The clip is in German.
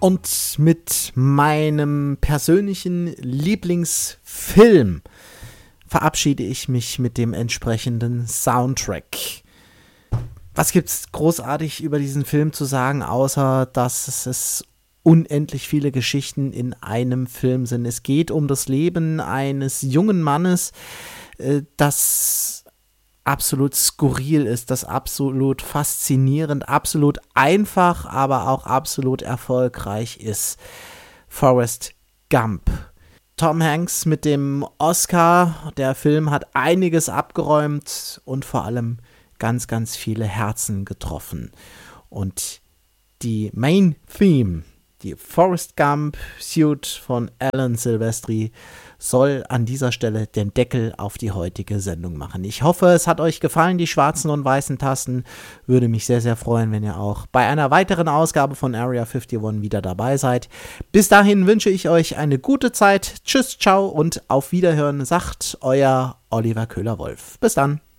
Und mit meinem persönlichen Lieblingsfilm verabschiede ich mich mit dem entsprechenden Soundtrack. Was gibt's großartig über diesen Film zu sagen, außer dass es unendlich viele Geschichten in einem Film sind. Es geht um das Leben eines jungen Mannes, das absolut skurril ist, das absolut faszinierend, absolut einfach, aber auch absolut erfolgreich ist. Forrest Gump. Tom Hanks mit dem Oscar. Der Film hat einiges abgeräumt und vor allem ganz, ganz viele Herzen getroffen. Und die Main Theme, die Forrest Gump Suite von Alan Silvestri, soll an dieser Stelle den Deckel auf die heutige Sendung machen. Ich hoffe, es hat euch gefallen, die schwarzen und weißen Tasten. Würde mich sehr, sehr freuen, wenn ihr auch bei einer weiteren Ausgabe von Area 51 wieder dabei seid. Bis dahin wünsche ich euch eine gute Zeit. Tschüss, ciao und auf Wiederhören, sagt euer Oliver Köhler-Wolf. Bis dann.